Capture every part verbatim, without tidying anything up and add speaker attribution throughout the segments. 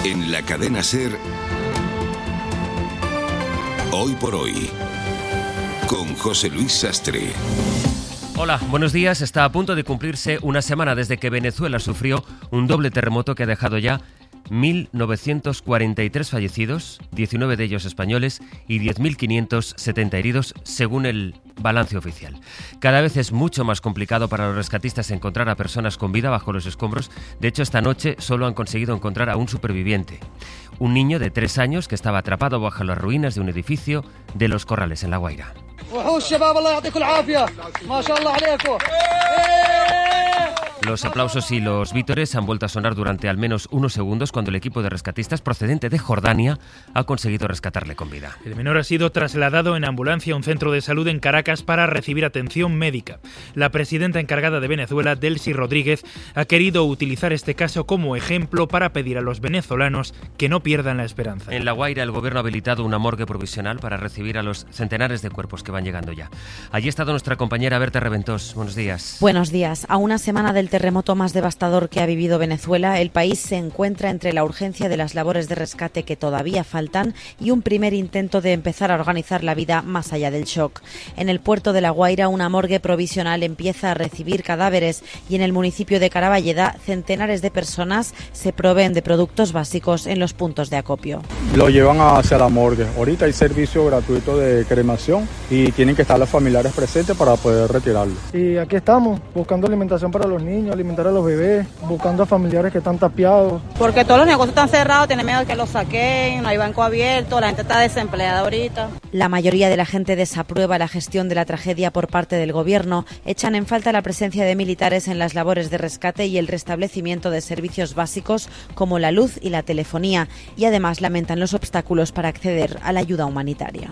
Speaker 1: En la cadena SER, Hoy por Hoy, con José Luis Sastre.
Speaker 2: Hola, buenos días. Está a punto de cumplirse una semana desde que Venezuela sufrió un doble terremoto que ha dejado ya mil novecientos cuarenta y tres fallecidos, diecinueve de ellos españoles, y diez mil quinientos setenta heridos, según el balance oficial. Cada vez es mucho más complicado para los rescatistas encontrar a personas con vida bajo los escombros. De hecho, esta noche solo han conseguido encontrar a un superviviente, un niño de tres años que estaba atrapado bajo las ruinas de un edificio de Los Corrales, en La Guaira. Los aplausos y los vítores han vuelto a sonar durante al menos unos segundos cuando el equipo de rescatistas procedente de Jordania ha conseguido rescatarle con vida.
Speaker 3: El menor ha sido trasladado en ambulancia a un centro de salud en Caracas para recibir atención médica. La presidenta encargada de Venezuela, Delcy Rodríguez, ha querido utilizar este caso como ejemplo para pedir a los venezolanos que no pierdan la esperanza.
Speaker 2: En La Guaira, el gobierno ha habilitado una morgue provisional para recibir a los centenares de cuerpos que van llegando ya. Allí ha estado nuestra compañera Berta Reventós. Buenos días.
Speaker 4: Buenos días. A una semana del terremoto más devastador que ha vivido Venezuela, el país se encuentra entre la urgencia de las labores de rescate que todavía faltan y un primer intento de empezar a organizar la vida más allá del shock. En el puerto de La Guaira, una morgue provisional empieza a recibir cadáveres y en el municipio de Caraballeda, centenares de personas se proveen de productos básicos en los puntos de acopio.
Speaker 5: Lo llevan hacia la morgue. Ahorita hay servicio gratuito de cremación y tienen que estar los familiares presentes para poder retirarlo.
Speaker 6: Y aquí estamos, buscando alimentación para los niños, alimentar a los bebés, buscando a familiares que están tapiados.
Speaker 7: Porque todos los negocios están cerrados, tienen miedo de que los saquen, no hay banco abierto, la gente está desempleada ahorita.
Speaker 4: La mayoría de la gente desaprueba la gestión de la tragedia por parte del gobierno, echan en falta la presencia de militares en las labores de rescate y el restablecimiento de servicios básicos como la luz y la telefonía, y además lamentan los obstáculos para acceder a la ayuda humanitaria.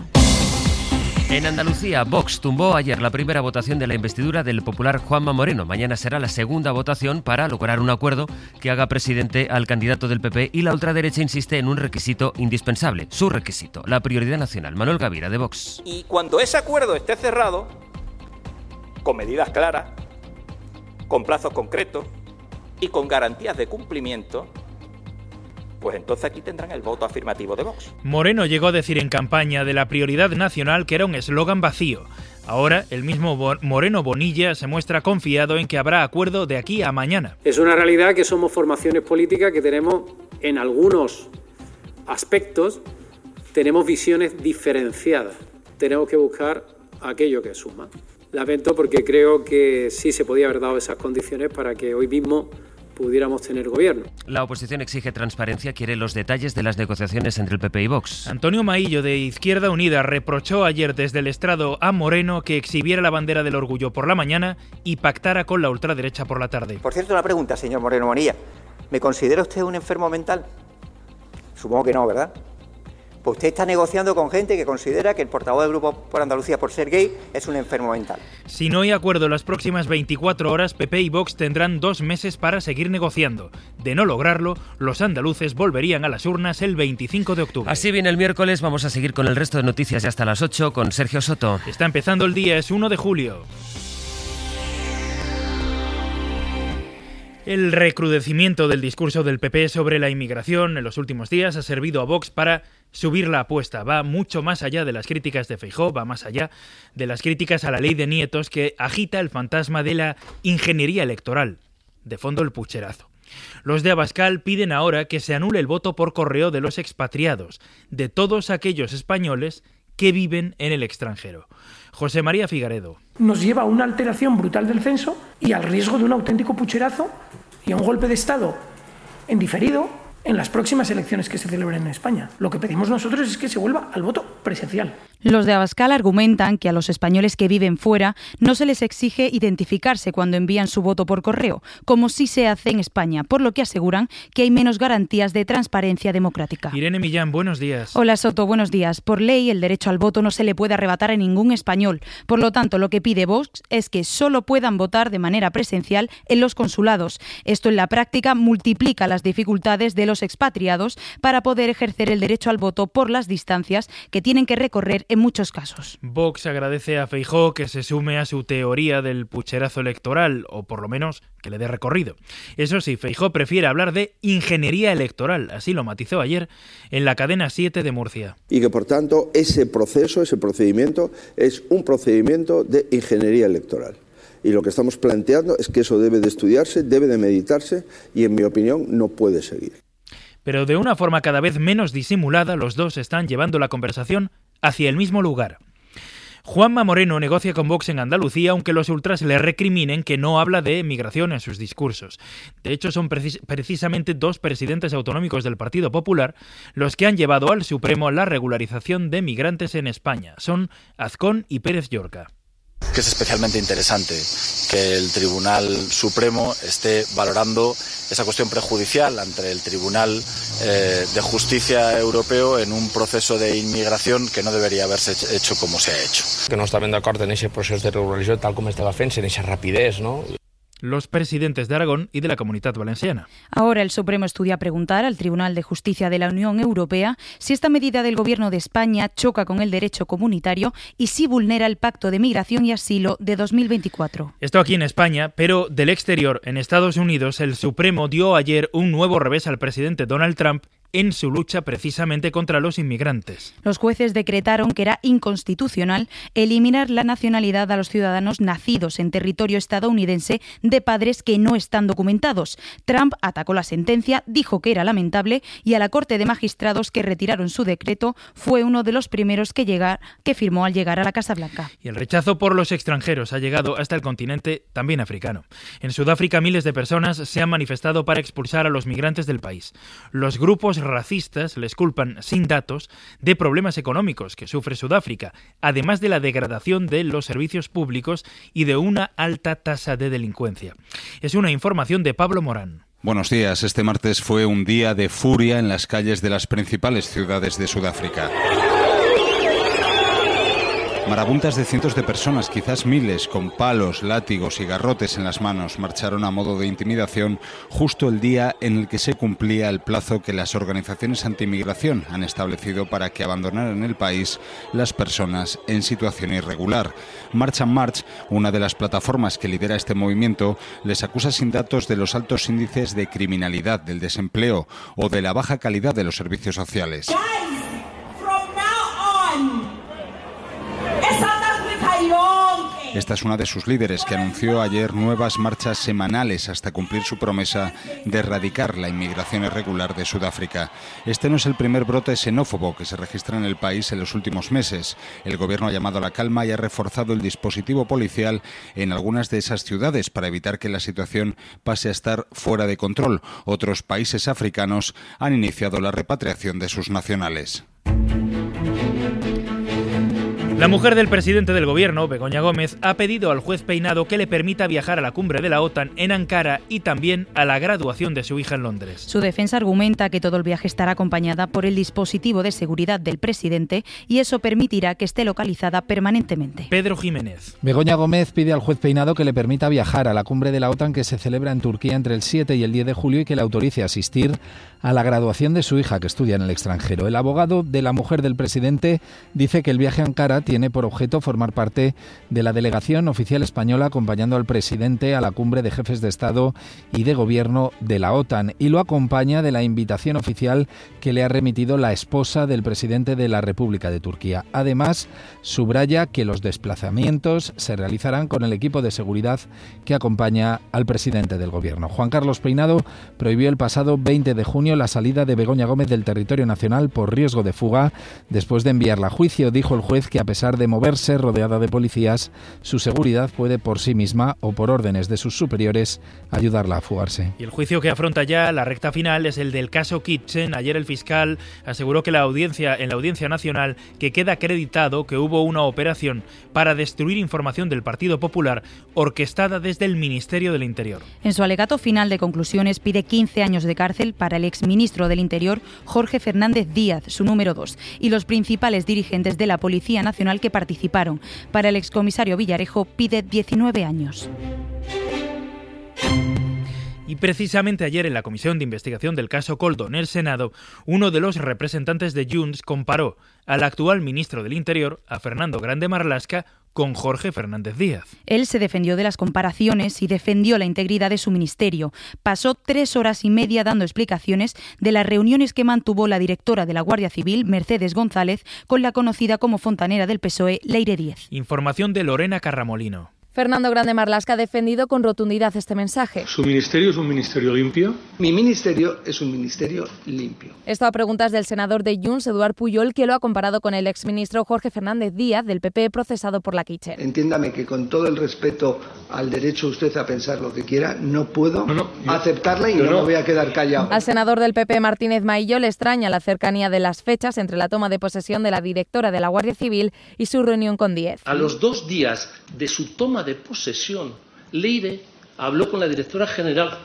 Speaker 2: En Andalucía, Vox tumbó ayer la primera votación de la investidura del popular Juanma Moreno. Mañana será la segunda votación para lograr un acuerdo que haga presidente al candidato del P P, y la ultraderecha insiste en un requisito indispensable, su requisito, la prioridad nacional. Manuel Gavira, de Vox.
Speaker 8: Y cuando ese acuerdo esté cerrado, con medidas claras, con plazos concretos y con garantías de cumplimiento, pues entonces aquí tendrán el voto afirmativo de Vox.
Speaker 3: Moreno llegó a decir en campaña de la prioridad nacional que era un eslogan vacío. Ahora, el mismo Moreno Bonilla se muestra confiado en que habrá acuerdo de aquí a mañana.
Speaker 9: Es una realidad que somos formaciones políticas que tenemos, en algunos aspectos, tenemos visiones diferenciadas. Tenemos que buscar aquello que suma. Lamento porque creo que sí se podía haber dado esas condiciones para que hoy mismo pudiéramos tener gobierno.
Speaker 2: La oposición exige transparencia, quiere los detalles de las negociaciones entre el P P y Vox.
Speaker 3: Antonio Maillo, de Izquierda Unida, reprochó ayer desde el estrado a Moreno que exhibiera la bandera del orgullo por la mañana y pactara con la ultraderecha por la tarde.
Speaker 10: Por cierto, una pregunta, señor Moreno Bonilla. ¿Me considera usted un enfermo mental? Supongo que no, ¿verdad? Pues usted está negociando con gente que considera que el portavoz del Grupo por Andalucía por ser gay es un enfermo mental.
Speaker 3: Si no hay acuerdo en las próximas veinticuatro horas, P P y Vox tendrán dos meses para seguir negociando. De no lograrlo, los andaluces volverían a las urnas el veinticinco de octubre.
Speaker 2: Así viene el miércoles, vamos a seguir con el resto de noticias ya hasta las ocho con Sergio Soto.
Speaker 3: Está empezando el día, es uno de julio. El recrudecimiento del discurso del P P sobre la inmigración en los últimos días ha servido a Vox para subir la apuesta. Va mucho más allá de las críticas de Feijóo, va más allá de las críticas a la ley de nietos que agita el fantasma de la ingeniería electoral. De fondo, el pucherazo. Los de Abascal piden ahora que se anule el voto por correo de los expatriados, de todos aquellos españoles que viven en el extranjero. José María Figaredo.
Speaker 11: Nos lleva a una alteración brutal del censo y al riesgo de un auténtico pucherazo y a un golpe de Estado en diferido en las próximas elecciones que se celebren en España. Lo que pedimos nosotros es que se vuelva al voto presencial.
Speaker 12: Los de Abascal argumentan que a los españoles que viven fuera no se les exige identificarse cuando envían su voto por correo, como sí se hace en España, por lo que aseguran que hay menos garantías de transparencia democrática.
Speaker 3: Irene Millán, buenos días.
Speaker 12: Hola Soto, buenos días. Por ley, el derecho al voto no se le puede arrebatar a ningún español. Por lo tanto, lo que pide Vox es que solo puedan votar de manera presencial en los consulados. Esto en la práctica multiplica las dificultades de los los expatriados para poder ejercer el derecho al voto por las distancias que tienen que recorrer en muchos casos.
Speaker 3: Vox agradece a Feijóo que se sume a su teoría del pucherazo electoral, o por lo menos que le dé recorrido. Eso sí, Feijóo prefiere hablar de ingeniería electoral, así lo matizó ayer en la cadena siete de Murcia.
Speaker 13: Y que por tanto ese proceso, ese procedimiento es un procedimiento de ingeniería electoral. Y lo que estamos planteando es que eso debe de estudiarse, debe de meditarse y en mi opinión no puede seguir.
Speaker 3: Pero de una forma cada vez menos disimulada, los dos están llevando la conversación hacia el mismo lugar. Juanma Moreno negocia con Vox en Andalucía, aunque los ultras le recriminen que no habla de migración en sus discursos. De hecho, son precis- precisamente dos presidentes autonómicos del Partido Popular los que han llevado al Supremo la regularización de migrantes en España. Son Azcón y Pérez Llorca.
Speaker 14: Que es especialmente interesante que el Tribunal Supremo esté valorando esa cuestión prejudicial ante el Tribunal eh, de Justicia Europeo en un proceso de inmigración que no debería haberse hecho como se ha hecho.
Speaker 15: Que no estaven d'acord en ese proceso de regularització tal com estava fent, en esa rapidez, ¿no?
Speaker 3: Los presidentes de Aragón y de la Comunitat Valenciana.
Speaker 12: Ahora el Supremo estudia preguntar al Tribunal de Justicia de la Unión Europea si esta medida del Gobierno de España choca con el derecho comunitario y si vulnera el Pacto de Migración y Asilo de dos mil veinticuatro.
Speaker 3: Esto aquí en España, pero del exterior, en Estados Unidos, el Supremo dio ayer un nuevo revés al presidente Donald Trump en su lucha precisamente contra los inmigrantes.
Speaker 12: Los jueces decretaron que era inconstitucional eliminar la nacionalidad a los ciudadanos nacidos en territorio estadounidense de padres que no están documentados. Trump atacó la sentencia, dijo que era lamentable y a la Corte de Magistrados que retiraron su decreto fue uno de los primeros que, llegar, que firmó al llegar a la Casa Blanca.
Speaker 3: Y el rechazo por los extranjeros ha llegado hasta el continente también africano. En Sudáfrica miles de personas se han manifestado para expulsar a los migrantes del país. Los grupos racistas les culpan sin datos de problemas económicos que sufre Sudáfrica, además de la degradación de los servicios públicos y de una alta tasa de delincuencia. Es una información de Pablo Morán.
Speaker 16: Buenos días. Este martes fue un día de furia en las calles de las principales ciudades de Sudáfrica. Marabuntas de cientos de personas, quizás miles, con palos, látigos y garrotes en las manos, marcharon a modo de intimidación justo el día en el que se cumplía el plazo que las organizaciones anti-inmigración han establecido para que abandonaran el país las personas en situación irregular. March and March, una de las plataformas que lidera este movimiento, les acusa sin datos de los altos índices de criminalidad, del desempleo o de la baja calidad de los servicios sociales. Esta es una de sus líderes que anunció ayer nuevas marchas semanales hasta cumplir su promesa de erradicar la inmigración irregular de Sudáfrica. Este no es el primer brote xenófobo que se registra en el país en los últimos meses. El gobierno ha llamado a la calma y ha reforzado el dispositivo policial en algunas de esas ciudades para evitar que la situación pase a estar fuera de control. Otros países africanos han iniciado la repatriación de sus nacionales.
Speaker 3: La mujer del presidente del gobierno, Begoña Gómez, ha pedido al juez Peinado que le permita viajar a la cumbre de la OTAN en Ankara y también a la graduación de su hija en Londres.
Speaker 12: Su defensa argumenta que todo el viaje estará acompañada por el dispositivo de seguridad del presidente y eso permitirá que esté localizada permanentemente.
Speaker 3: Pedro Jiménez.
Speaker 17: Begoña Gómez pide al juez Peinado que le permita viajar a la cumbre de la OTAN que se celebra en Turquía entre el siete y el diez de julio y que le autorice a asistir a la graduación de su hija que estudia en el extranjero. El abogado de la mujer del presidente dice que el viaje a Ankara tiene por objeto formar parte de la delegación oficial española acompañando al presidente a la cumbre de jefes de Estado y de Gobierno de la OTAN y lo acompaña de la invitación oficial que le ha remitido la esposa del presidente de la República de Turquía. Además, subraya que los desplazamientos se realizarán con el equipo de seguridad que acompaña al presidente del Gobierno. Juan Carlos Peinado prohibió el pasado veinte de junio la salida de Begoña Gómez del territorio nacional por riesgo de fuga. Después de enviarla a juicio, dijo el juez que a pesar de moverse rodeada de policías, su seguridad puede por sí misma o por órdenes de sus superiores ayudarla a fugarse.
Speaker 3: Y el juicio que afronta ya la recta final es el del caso Kitchen. Ayer el fiscal aseguró que la audiencia en la Audiencia Nacional que queda acreditado que hubo una operación para destruir información del Partido Popular orquestada desde el Ministerio del Interior.
Speaker 12: En su alegato final de conclusiones pide quince años de cárcel para el exministro del Interior Jorge Fernández Díaz, su número dos, y los principales dirigentes de la Policía Nacional que participaron. Para el excomisario Villarejo pide diecinueve años.
Speaker 3: Y precisamente ayer en la Comisión de Investigación del caso Koldo en el Senado, uno de los representantes de Junts comparó al actual ministro del Interior, a Fernando Grande Marlaska, con Jorge Fernández Díaz.
Speaker 12: Él se defendió de las comparaciones y defendió la integridad de su ministerio. Pasó tres horas y media dando explicaciones de las reuniones que mantuvo la directora de la Guardia Civil, Mercedes González, con la conocida como fontanera del P S O E, Leire Díez.
Speaker 3: Información de Lorena Carramolino.
Speaker 18: Fernando Grande Marlaska ha defendido con rotundidad este mensaje.
Speaker 19: ¿Su ministerio es un ministerio limpio?
Speaker 20: Mi ministerio es un ministerio limpio.
Speaker 18: Esto a preguntas del senador de Junts, Eduard Pujol, que lo ha comparado con el exministro Jorge Fernández Díaz, del P P, procesado por la Kitchen.
Speaker 20: Entiéndame que con todo el respeto al derecho usted a pensar lo que quiera, no puedo no, no, yo, aceptarla y no, no me voy a quedar callado.
Speaker 18: Al senador del P P, Martínez Maillo, le extraña la cercanía de las fechas entre la toma de posesión de la directora de la Guardia Civil y su reunión con Díez.
Speaker 19: A los dos días de su toma de posesión, Leire habló con la directora general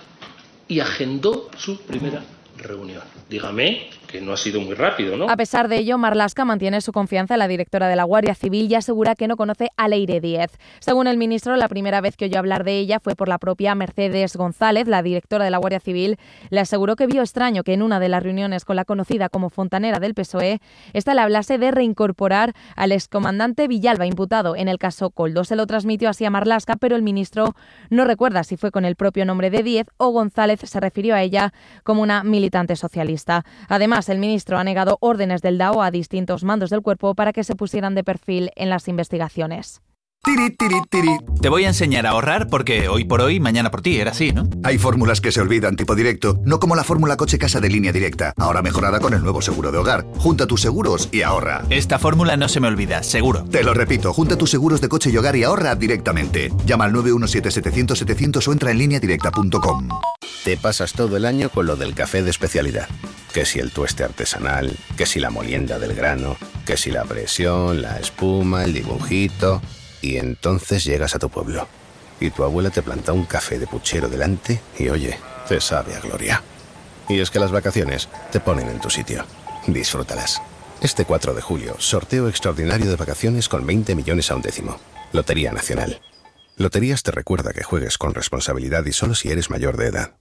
Speaker 19: y agendó su primera reunión. Dígame que no ha sido muy rápido, ¿no?
Speaker 18: A pesar de ello, Marlaska mantiene su confianza en la directora de la Guardia Civil y asegura que no conoce a Leire Díez. Según el ministro, la primera vez que oyó hablar de ella fue por la propia Mercedes González, la directora de la Guardia Civil. Le aseguró que vio extraño que en una de las reuniones con la conocida como fontanera del P S O E, esta le hablase de reincorporar al excomandante Villalba, imputado en el caso Koldo. Se lo transmitió así a Marlaska, pero el ministro no recuerda si fue con el propio nombre de Díez o González se refirió a ella como una militante socialista. Además, el ministro ha negado órdenes del D A O a distintos mandos del cuerpo para que se pusieran de perfil en las investigaciones.
Speaker 21: Tiri, tiri, tiri. Te voy a enseñar a ahorrar porque hoy por hoy, mañana por ti, era así, ¿no?
Speaker 22: Hay fórmulas que se olvidan tipo directo, no como la fórmula coche-casa de Línea Directa, ahora mejorada con el nuevo seguro de hogar. Junta tus seguros y ahorra.
Speaker 21: Esta fórmula no se me olvida, seguro.
Speaker 22: Te lo repito, junta tus seguros de coche y hogar y ahorra directamente. Llama al nueve uno siete setecientos setecientos o entra en línea directa punto com.
Speaker 23: Te pasas todo el año con lo del café de especialidad. Que si el tueste artesanal, que si la molienda del grano, que si la presión, la espuma, el dibujito... Y entonces llegas a tu pueblo y tu abuela te planta un café de puchero delante y oye, te sabe a gloria. Y es que las vacaciones te ponen en tu sitio. Disfrútalas. Este cuatro de julio, sorteo extraordinario de vacaciones con veinte millones a un décimo. Lotería Nacional. Loterías te recuerda que juegues con responsabilidad y solo si eres mayor de edad.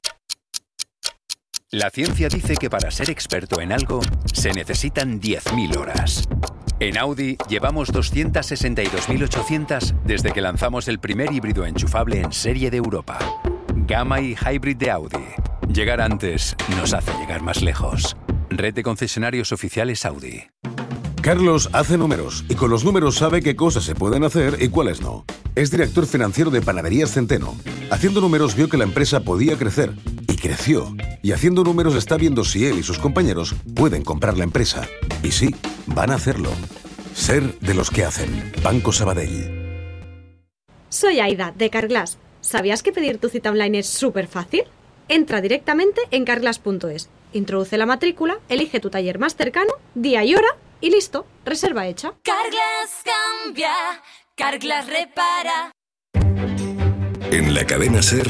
Speaker 24: La ciencia dice que para ser experto en algo se necesitan diez mil horas. En Audi llevamos doscientas sesenta y dos mil ochocientas desde que lanzamos el primer híbrido enchufable en serie de Europa. Gamma y Hybrid de Audi. Llegar antes nos hace llegar más lejos. Red de concesionarios oficiales Audi.
Speaker 25: Carlos hace números y con los números sabe qué cosas se pueden hacer y cuáles no. Es director financiero de Panaderías Centeno. Haciendo números vio que la empresa podía crecer y creció. Y haciendo números está viendo si él y sus compañeros pueden comprar la empresa. Y sí, van a hacerlo. Ser de los que hacen. Banco Sabadell.
Speaker 26: Soy Aida, de Carglass. ¿Sabías que pedir tu cita online es súper fácil? Entra directamente en carglass punto es. Introduce la matrícula, elige tu taller más cercano, día y hora y listo, reserva hecha.
Speaker 27: Carglass cambia, Carglass repara.
Speaker 1: En la cadena SER,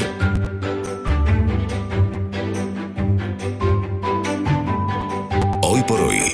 Speaker 1: Hoy por Hoy.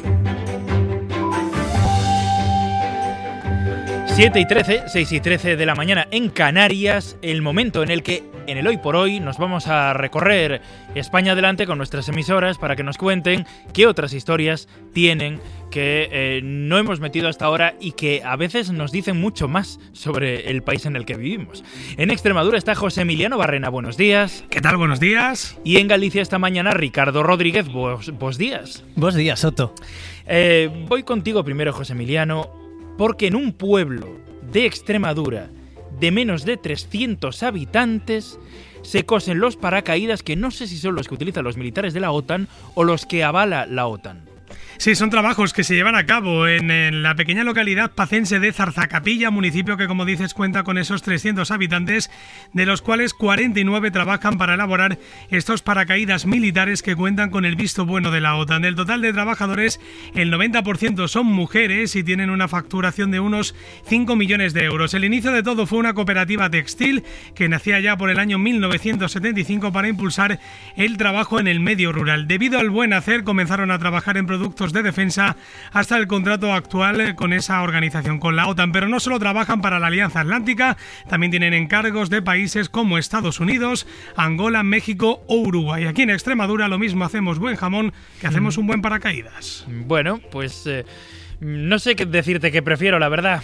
Speaker 3: siete y trece, seis y trece de la mañana en Canarias, el momento en el que en el Hoy por Hoy nos vamos a recorrer España adelante con nuestras emisoras para que nos cuenten qué otras historias tienen que eh, no hemos metido hasta ahora y que a veces nos dicen mucho más sobre el país en el que vivimos. En Extremadura está José Emiliano Barrena, buenos días.
Speaker 28: ¿Qué tal? Buenos días.
Speaker 3: Y en Galicia esta mañana Ricardo Rodríguez, vos, vos días.
Speaker 29: Vos días, Soto.
Speaker 3: Eh, voy contigo primero, José Emiliano, porque en un pueblo de Extremadura de menos de trescientos habitantes se cosen los paracaídas que no sé si son los que utilizan los militares de la OTAN o los que avala la OTAN.
Speaker 28: Sí, son trabajos que se llevan a cabo en, en la pequeña localidad pacense de Zarzacapilla, municipio que, como dices, cuenta con esos trescientos habitantes, de los cuales cuarenta y nueve trabajan para elaborar estos paracaídas militares que cuentan con el visto bueno de la OTAN. Del total de trabajadores, el noventa por ciento son mujeres y tienen una facturación de unos cinco millones de euros. El inicio de todo fue una cooperativa textil que nacía ya por el año mil novecientos setenta y cinco para impulsar el trabajo en el medio rural. Debido al buen hacer, comenzaron a trabajar en productos puestos de defensa hasta el contrato actual con esa organización, con la OTAN. Pero no solo trabajan para la Alianza Atlántica, también tienen encargos de países como Estados Unidos, Angola, México o Uruguay. Aquí en Extremadura lo mismo hacemos buen jamón que hacemos un buen paracaídas.
Speaker 3: Bueno, pues... Eh... No sé qué decirte que prefiero, la verdad.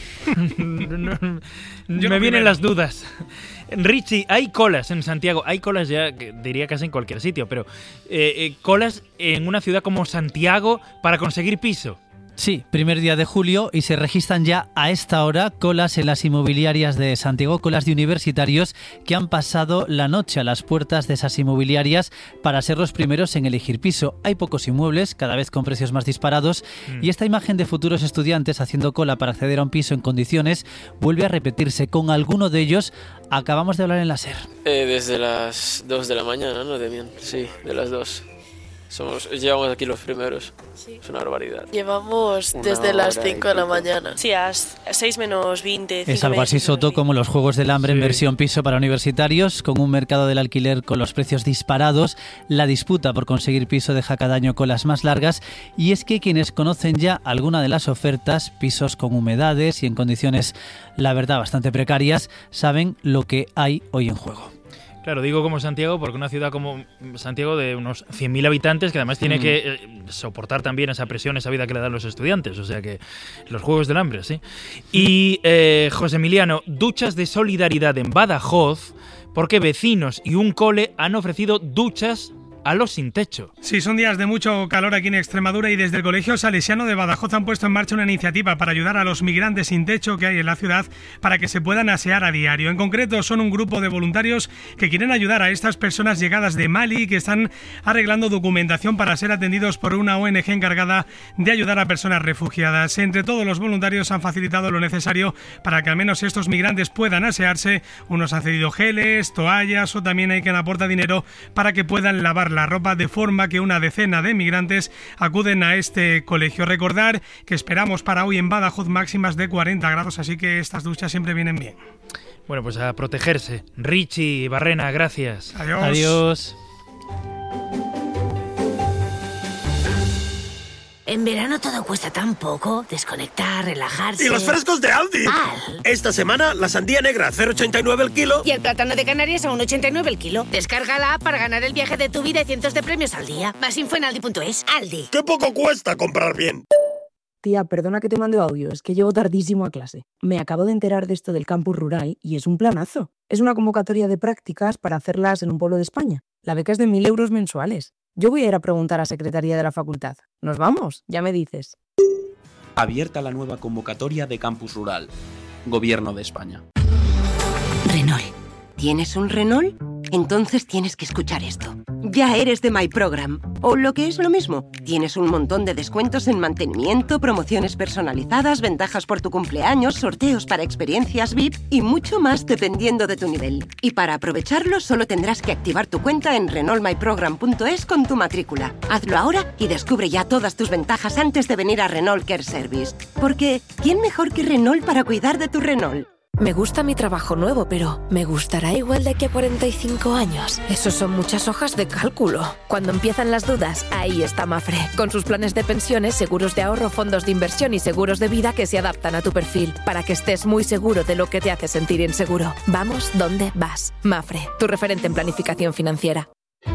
Speaker 3: no, me no vienen las dudas. Richie, hay colas en Santiago. Hay colas ya, diría casi en cualquier sitio, pero eh, eh, colas en una ciudad como Santiago para conseguir piso.
Speaker 2: Sí, primer día de julio y se registran ya a esta hora colas en las inmobiliarias de Santiago, colas de universitarios que han pasado la noche a las puertas de esas inmobiliarias para ser los primeros en elegir piso. Hay pocos inmuebles, cada vez con precios más disparados, mm. y esta imagen de futuros estudiantes haciendo cola para acceder a un piso en condiciones vuelve a repetirse. Con alguno de ellos acabamos de hablar en la SER.
Speaker 4: Eh, desde las dos de la mañana, ¿no, Demian? Sí, de las dos. Somos, llevamos aquí los primeros. Sí. Es una barbaridad.
Speaker 5: Llevamos una desde las cinco de la mañana. Sí, a seis menos veinte.
Speaker 2: Es algo así, Soto, como los Juegos del Hambre, sí, en versión piso para universitarios, con un mercado del alquiler con los precios disparados. La disputa por conseguir piso deja cada año colas más largas, y es que quienes conocen ya alguna de las ofertas, pisos con humedades y en condiciones, la verdad, bastante precarias, saben lo que hay hoy en juego.
Speaker 3: Claro, digo como Santiago porque una ciudad como Santiago de unos cien mil habitantes que además tiene mm. que eh, soportar también esa presión, esa vida que le dan los estudiantes, o sea que los Juegos del Hambre, sí. Y eh, José Emiliano, duchas de solidaridad en Badajoz porque vecinos y un cole han ofrecido duchas a los sin techo.
Speaker 28: Sí, son días de mucho calor aquí en Extremadura y desde el Colegio Salesiano de Badajoz han puesto en marcha una iniciativa para ayudar a los migrantes sin techo que hay en la ciudad para que se puedan asear a diario. En concreto, son un grupo de voluntarios que quieren ayudar a estas personas llegadas de Mali y que están arreglando documentación para ser atendidos por una O N G encargada de ayudar a personas refugiadas. Entre todos los voluntarios han facilitado lo necesario para que al menos estos migrantes puedan asearse. Unos han cedido geles, toallas o también hay quien aporta dinero para que puedan lavar la ropa, de forma que una decena de migrantes acuden a este colegio. Recordar que esperamos para hoy en Badajoz máximas de cuarenta grados, así que estas duchas siempre vienen bien.
Speaker 3: Bueno, pues a protegerse. Richie Barrena, gracias.
Speaker 28: Adiós.
Speaker 3: Adiós.
Speaker 6: En verano todo cuesta tan poco. Desconectar, relajarse...
Speaker 7: ¡Y los frescos de Aldi!
Speaker 6: Al.
Speaker 7: Esta semana, la sandía negra a cero coma ochenta y nueve el kilo.
Speaker 6: Y el plátano de Canarias a uno coma ochenta y nueve el kilo. Descarga la app para ganar el viaje de tu vida y cientos de premios al día. Más info en aldi punto es. Aldi.
Speaker 7: ¡Qué poco cuesta comprar bien!
Speaker 8: Tía, perdona que te mande audio, es que llego tardísimo a clase. Me acabo de enterar de esto del campus rural y es un planazo. Es una convocatoria de prácticas para hacerlas en un pueblo de España. La beca es de mil euros mensuales. Yo voy a ir a preguntar a Secretaría de la Facultad. ¿Nos vamos? Ya me dices.
Speaker 9: Abierta la nueva convocatoria de Campus Rural. Gobierno de España.
Speaker 10: Renault. ¿Tienes un Renault? Entonces tienes que escuchar esto. Ya eres de My Program. O lo que es lo mismo, tienes un montón de descuentos en mantenimiento, promociones personalizadas, ventajas por tu cumpleaños, sorteos para experiencias V I P y mucho más dependiendo de tu nivel. Y para aprovecharlo solo tendrás que activar tu cuenta en renault my program punto es con tu matrícula. Hazlo ahora y descubre ya todas tus ventajas antes de venir a Renault Care Service. Porque, ¿quién mejor que Renault para cuidar de tu Renault?
Speaker 29: Me gusta mi trabajo nuevo, pero ¿me gustará igual de aquí a cuarenta y cinco años? Eso son muchas hojas de cálculo. Cuando empiezan las dudas, ahí está Mafre. Con sus planes de pensiones, seguros de ahorro, fondos de inversión y seguros de vida que se adaptan a tu perfil, para que estés muy seguro de lo que te hace sentir inseguro. Vamos donde vas. Mafre, tu referente en planificación financiera.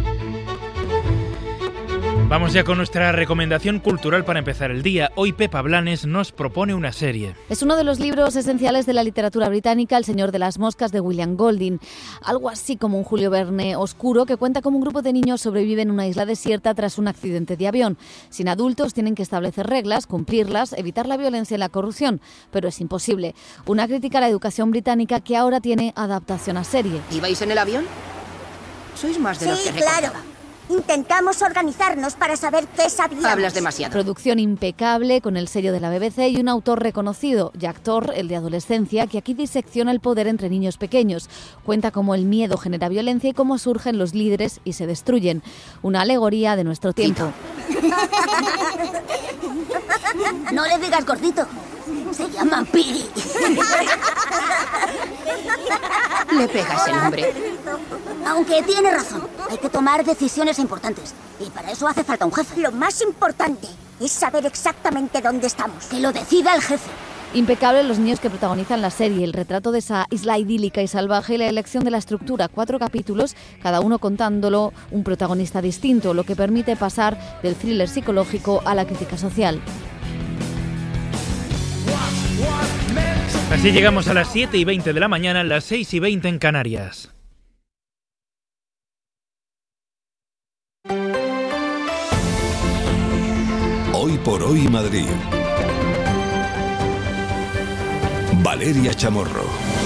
Speaker 3: Vamos ya con nuestra recomendación cultural para empezar el día. Hoy Pepa Blanes nos propone una serie.
Speaker 30: Es uno de los libros esenciales de la literatura británica, El Señor de las Moscas, de William Golding. Algo así como un Julio Verne oscuro que cuenta cómo un grupo de niños sobrevive en una isla desierta tras un accidente de avión. Sin adultos tienen que establecer reglas, cumplirlas, evitar la violencia y la corrupción. Pero es imposible. Una crítica a la educación británica que ahora tiene adaptación a serie.
Speaker 31: ¿Ibais en el avión? Sois más de
Speaker 32: sí,
Speaker 31: los que
Speaker 32: claro.
Speaker 31: recordaba.
Speaker 32: Intentamos organizarnos para saber qué sabíamos.
Speaker 31: Hablas demasiado.
Speaker 30: Producción impecable, con el sello de la B B C y un autor reconocido, Jack Thor, el de adolescencia, que aquí disecciona el poder entre niños pequeños. Cuenta cómo el miedo genera violencia y cómo surgen los líderes y se destruyen. Una alegoría de nuestro tiempo.
Speaker 32: No le digas gordito. Se llama Piri.
Speaker 31: Le pegas el hombre.
Speaker 32: Aunque tiene razón, hay que tomar decisiones importantes. Y para eso hace falta un jefe. Lo más importante es saber exactamente dónde estamos. Que lo decida el jefe.
Speaker 30: Impecables los niños que protagonizan la serie, el retrato de esa isla idílica y salvaje y la elección de la estructura. Cuatro capítulos, cada uno contándolo un protagonista distinto, lo que permite pasar del thriller psicológico a la crítica social.
Speaker 3: Así llegamos a las siete y veinte de la mañana, las seis y veinte en Canarias.
Speaker 1: Hoy por hoy Madrid. Valeria Chamorro.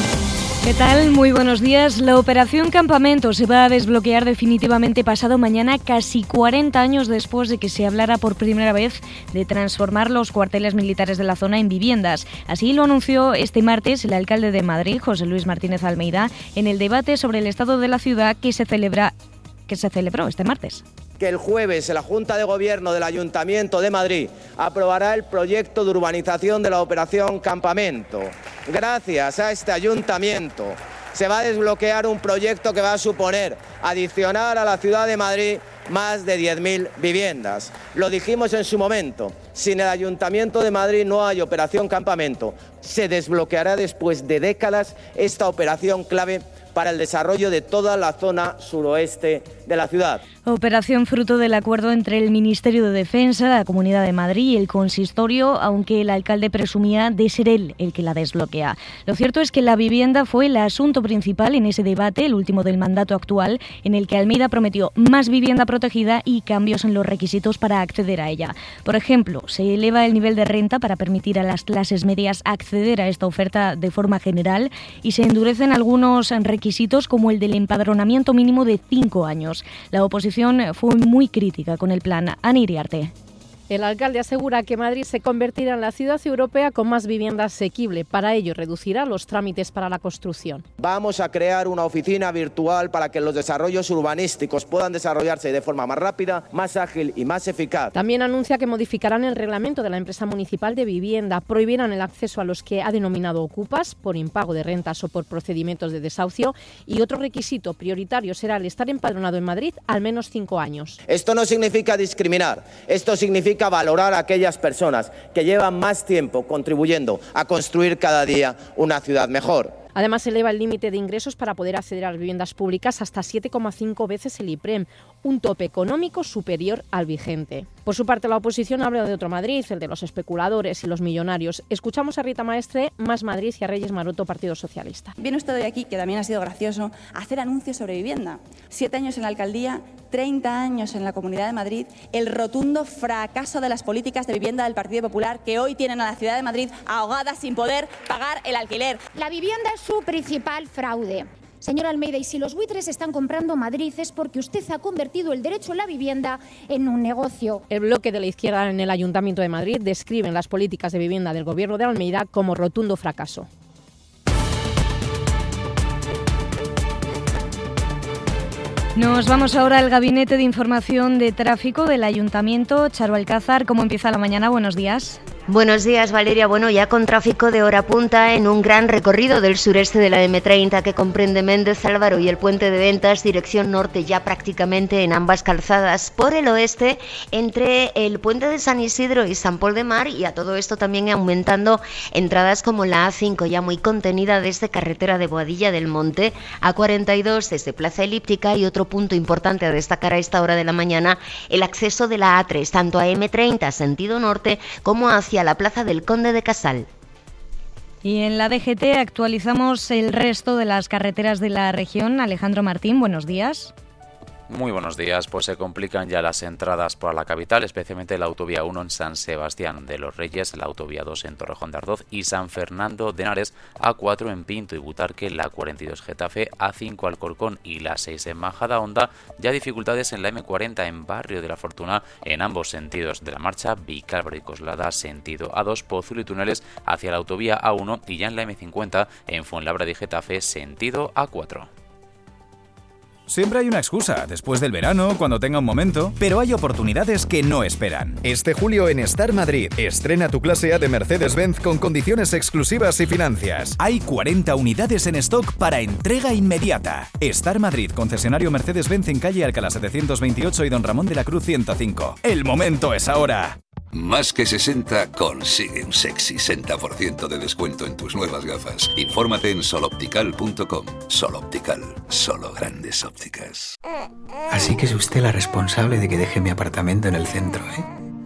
Speaker 11: ¿Qué tal? Muy buenos días. La Operación Campamento se va a desbloquear definitivamente pasado mañana, casi cuarenta años después de que se hablara por primera vez de transformar los cuarteles militares de la zona en viviendas. Así lo anunció este martes el alcalde de Madrid, José Luis Martínez Almeida, en el debate sobre el estado de la ciudad que se celebra, que se celebró este martes.
Speaker 12: Que el jueves la Junta de Gobierno del Ayuntamiento de Madrid aprobará el proyecto de urbanización de la Operación Campamento. Gracias a este ayuntamiento se va a desbloquear un proyecto que va a suponer adicionar a la ciudad de Madrid más de diez mil viviendas. Lo dijimos en su momento, sin el Ayuntamiento de Madrid no hay Operación Campamento. Se desbloqueará después de décadas esta operación clave para el desarrollo de toda la zona suroeste de la ciudad.
Speaker 11: Operación fruto del acuerdo entre el Ministerio de Defensa, la Comunidad de Madrid y el Consistorio, aunque el alcalde presumía de ser él el que la desbloquea. Lo cierto es que la vivienda fue el asunto principal en ese debate, el último del mandato actual, en el que Almeida prometió más vivienda protegida y cambios en los requisitos para acceder a ella. Por ejemplo, se eleva el nivel de renta para permitir a las clases medias acceder a esta oferta de forma general y se endurecen algunos requisitos como el del empadronamiento mínimo de cinco años. La oposición fue muy crítica con el plan. Ana Iriarte.
Speaker 13: El alcalde asegura que Madrid se convertirá en la ciudad europea con más vivienda asequible. Para ello, reducirá los trámites para la construcción.
Speaker 12: Vamos a crear una oficina virtual para que los desarrollos urbanísticos puedan desarrollarse de forma más rápida, más ágil y más eficaz.
Speaker 13: También anuncia que modificarán el reglamento de la empresa municipal de vivienda, prohibirán el acceso a los que ha denominado ocupas por impago de rentas o por procedimientos de desahucio y otro requisito prioritario será el estar empadronado en Madrid al menos cinco años.
Speaker 12: Esto no significa discriminar, esto significa valorar a aquellas personas que llevan más tiempo contribuyendo a construir cada día una ciudad mejor.
Speaker 13: Además, se eleva el límite de ingresos para poder acceder a las viviendas públicas hasta siete coma cinco veces el IPREM, un tope económico superior al vigente. Por su parte, la oposición habla de otro Madrid, el de los especuladores y los millonarios. Escuchamos a Rita Maestre, Más Madrid, y a Reyes Maroto, Partido Socialista.
Speaker 14: Viene usted hoy aquí, que también ha sido gracioso, a hacer anuncios sobre vivienda. Siete años en la alcaldía, treinta años en la Comunidad de Madrid, el rotundo fracaso de las políticas de vivienda del Partido Popular que hoy tienen a la ciudad de Madrid ahogada sin poder pagar el alquiler.
Speaker 15: La vivienda es su principal fraude. Señor Almeida, y si los buitres están comprando Madrid es porque usted ha convertido el derecho a la vivienda en un negocio.
Speaker 13: El bloque de la izquierda en el Ayuntamiento de Madrid describen las políticas de vivienda del Gobierno de Almeida como rotundo fracaso.
Speaker 11: Nos vamos ahora al Gabinete de Información de Tráfico del Ayuntamiento. Charo Alcázar, ¿cómo empieza la mañana? Buenos días.
Speaker 16: Buenos días, Valeria. Bueno, ya con tráfico de hora punta en un gran recorrido del sureste de la eme treinta que comprende Méndez Álvaro y el Puente de Ventas, dirección norte, ya prácticamente en ambas calzadas. Por el oeste, entre el Puente de San Isidro y San Pol de Mar, y a todo esto también aumentando entradas como la A cinco, ya muy contenida desde carretera de Boadilla del Monte, A cuarenta y dos desde Plaza Elíptica, y otro punto importante a destacar a esta hora de la mañana, el acceso de la A tres, tanto a eme treinta sentido norte como hacia la Plaza del Conde de Casal.
Speaker 11: Y en la D G T actualizamos el resto de las carreteras de la región. Alejandro Martín, buenos días.
Speaker 17: Muy buenos días, pues se complican ya las entradas para la capital, especialmente la autovía uno en San Sebastián de los Reyes, la autovía dos en Torrejón de Ardoz y San Fernando de Henares, A cuatro en Pinto y Butarque, la cuarenta y dos Getafe, A cinco Alcorcón y la seis en Majadahonda. Ya dificultades en la eme cuarenta en Barrio de la Fortuna en ambos sentidos de la marcha, Vicálvaro y Coslada sentido A dos, Pozuelo y Túneles hacia la autovía A uno, y ya en la eme cincuenta en Fuenlabrada y Getafe sentido A cuatro.
Speaker 18: Siempre hay una excusa, después del verano, cuando tenga un momento, pero hay oportunidades que no esperan.
Speaker 19: Este julio en Star Madrid, estrena tu clase A de Mercedes-Benz con condiciones exclusivas y financias.
Speaker 18: Hay cuarenta unidades en stock para entrega inmediata. Star Madrid, concesionario Mercedes-Benz en calle Alcalá setecientos veintiocho y Don Ramón de la Cruz ciento cinco. El momento es ahora.
Speaker 1: Más que sesenta consigue un sexy sesenta por ciento de descuento en tus nuevas gafas. Infórmate en sol optical punto com. Sol Optical, solo grandes ópticas.
Speaker 2: Así que es usted la responsable de que deje mi apartamento en el centro, ¿eh?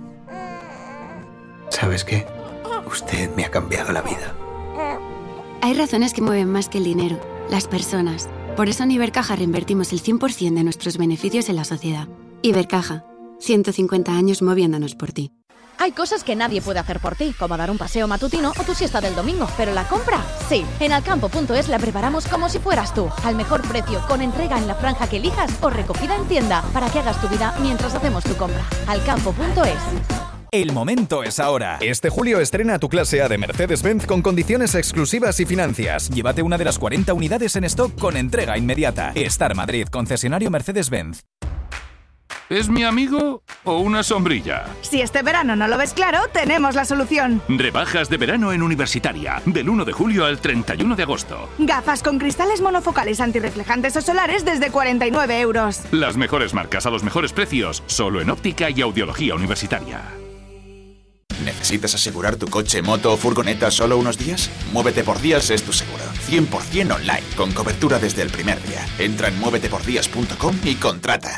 Speaker 2: ¿Sabes qué? Usted me ha cambiado la vida.
Speaker 4: Hay razones que mueven más que el dinero, las personas. Por eso en Ibercaja reinvertimos el cien por ciento de nuestros beneficios en la sociedad. Ibercaja, ciento cincuenta años moviéndonos por ti.
Speaker 5: Hay cosas que nadie puede hacer por ti, como dar un paseo matutino o tu siesta del domingo, pero la compra, sí. En alcampo punto es la preparamos como si fueras tú, al mejor precio, con entrega en la franja que elijas o recogida en tienda, para que hagas tu vida mientras hacemos tu compra. alcampo punto es.
Speaker 18: El momento es ahora.
Speaker 19: Este julio estrena tu clase A de Mercedes-Benz con condiciones exclusivas y financias.
Speaker 18: Llévate una de las cuarenta unidades en stock con entrega inmediata. Star Madrid, concesionario Mercedes-Benz.
Speaker 20: ¿Es mi amigo o una sombrilla?
Speaker 21: Si este verano no lo ves claro, tenemos la solución.
Speaker 20: Rebajas de verano en Universitaria, del uno de julio al treinta y uno de agosto.
Speaker 21: Gafas con cristales monofocales antirreflejantes o solares desde cuarenta y nueve euros.
Speaker 20: Las mejores marcas a los mejores precios, solo en óptica y audiología Universitaria.
Speaker 22: ¿Necesitas asegurar tu coche, moto o furgoneta solo unos días? Muévete por Días es tu seguro. cien por ciento online, con cobertura desde el primer día. Entra en muévete por días punto com y contrata.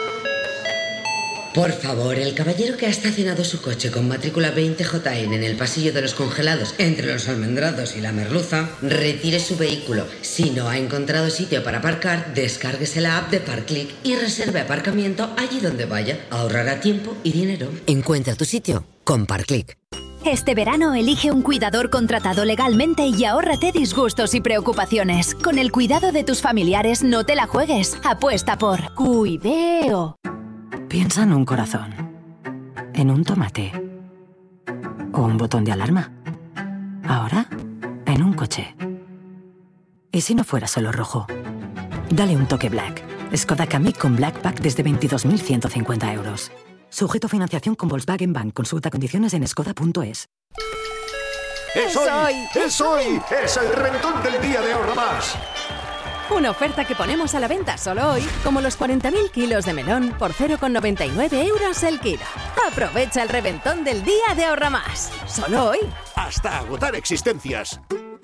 Speaker 23: Por favor, el caballero que ha estacionado su coche con matrícula veinte J N en el pasillo de los congelados entre los almendrados y la merluza, retire su vehículo. Si no ha encontrado sitio para aparcar, descárguese la app de Parkclick y reserve aparcamiento allí donde vaya. Ahorrará tiempo y dinero. Encuentra tu sitio con Parkclick.
Speaker 24: Este verano elige un cuidador contratado legalmente y ahórrate disgustos y preocupaciones. Con el cuidado de tus familiares no te la juegues. Apuesta por Cuideo.
Speaker 25: Piensa en un corazón, en un tomate o un botón de alarma. Ahora, en un coche. ¿Y si no fuera solo rojo? Dale un toque Black. Skoda Kamiq con Black Pack desde veintidós mil ciento cincuenta euros. Sujeto a financiación con Volkswagen Bank. Consulta condiciones en skoda punto es.
Speaker 26: ¡Es hoy! ¡Es hoy! ¡Es el reventón del día de Ahorra Más!
Speaker 27: Una oferta que ponemos a la venta solo hoy, como los cuarenta mil kilos de melón por cero coma noventa y nueve euros el kilo. Aprovecha el reventón del día de Ahorra Más. Solo hoy.
Speaker 26: Hasta agotar existencias.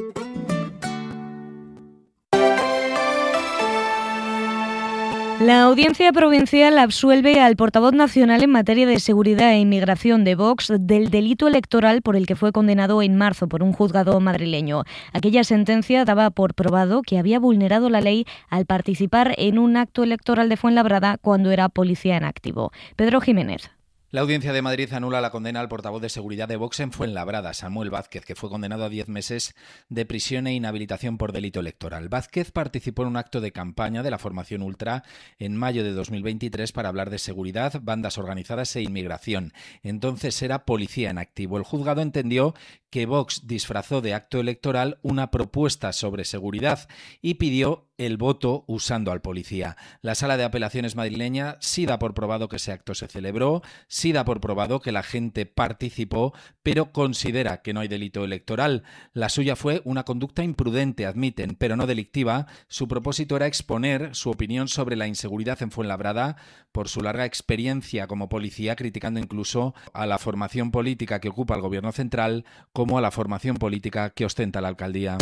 Speaker 11: La Audiencia Provincial absuelve al portavoz nacional en materia de seguridad e inmigración de Vox del delito electoral por el que fue condenado en marzo por un juzgado madrileño. Aquella sentencia daba por probado que había vulnerado la ley al participar en un acto electoral de Fuenlabrada cuando era policía en activo. Pedro Jiménez.
Speaker 28: La Audiencia de Madrid anula la condena al portavoz de seguridad de Vox en Fuenlabrada, Samuel Vázquez, que fue condenado a diez meses de prisión e inhabilitación por delito electoral. Vázquez participó en un acto de campaña de la formación Ultra en mayo de dos mil veintitrés para hablar de seguridad, bandas organizadas e inmigración. Entonces era policía en activo. El juzgado entendió que Vox disfrazó de acto electoral una propuesta sobre seguridad y pidió el voto usando al policía. La Sala de Apelaciones madrileña sí da por probado que ese acto se celebró, sí da por probado que la gente participó, pero considera que no hay delito electoral. La suya fue una conducta imprudente, admiten, pero no delictiva. Su propósito era exponer su opinión sobre la inseguridad en Fuenlabrada por su larga experiencia como policía, criticando incluso a la formación política que ocupa el gobierno central como a la formación política que ostenta la alcaldía.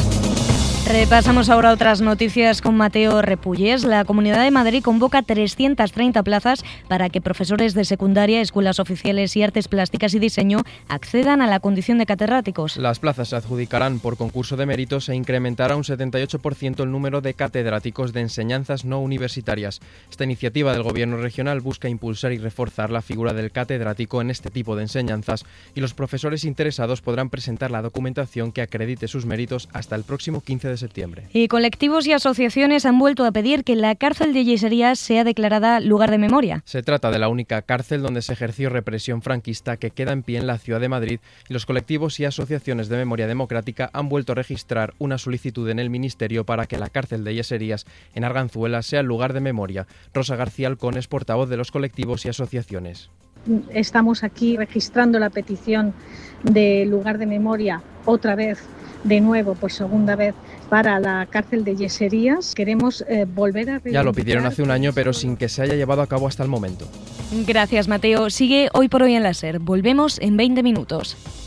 Speaker 11: Repasamos ahora otras noticias con Mateo Repullés. La Comunidad de Madrid convoca trescientas treinta plazas para que profesores de secundaria, escuelas oficiales y artes plásticas y diseño accedan a la condición de catedráticos.
Speaker 33: Las plazas se adjudicarán por concurso de méritos e incrementará un setenta y ocho por ciento el número de catedráticos de enseñanzas no universitarias. Esta iniciativa del Gobierno regional busca impulsar y reforzar la figura del catedrático en este tipo de enseñanzas y los profesores interesados podrán presentar la documentación que acredite sus méritos hasta el próximo quince de septiembre.
Speaker 11: Y colectivos y asociaciones han vuelto a pedir que la cárcel de Yeserías sea declarada lugar de memoria.
Speaker 33: Se trata de la única cárcel donde se ejerció represión franquista que queda en pie en la ciudad de Madrid y los colectivos y asociaciones de memoria democrática han vuelto a registrar una solicitud en el Ministerio para que la cárcel de Yeserías en Arganzuela sea lugar de memoria. Rosa García Alcón es portavoz de los colectivos y asociaciones.
Speaker 34: Estamos aquí registrando la petición de lugar de memoria otra vez, de nuevo, por segunda vez, para la cárcel de Yeserías. Queremos eh, volver a reivindicar...
Speaker 33: Ya lo pidieron hace un año, pero sin que se haya llevado a cabo hasta el momento.
Speaker 11: Gracias, Mateo. Sigue Hoy por Hoy en la SER. Volvemos en veinte minutos.